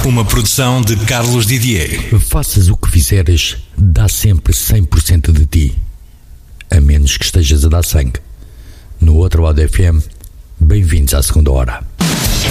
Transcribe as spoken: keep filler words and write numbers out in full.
uma produção de Carlos Didier. Faças o que fizeres, dá sempre cem por cento de ti, a menos que estejas a dar sangue. No outro lado F M, bem-vindos à segunda hora.